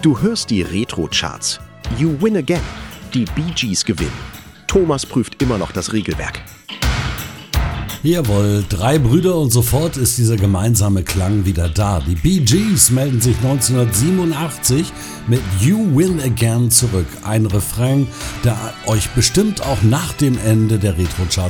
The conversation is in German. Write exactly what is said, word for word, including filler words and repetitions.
Du hörst die Retro-Charts. You win again. Die Bee Gees gewinnen. Thomas prüft immer noch das Regelwerk. Jawohl, drei Brüder und sofort ist dieser gemeinsame Klang wieder da. Die Bee Gees melden sich neunzehnhundertsiebenundachtzig mit You Win Again zurück. Ein Refrain, der euch bestimmt auch nach dem Ende der Retro-Charts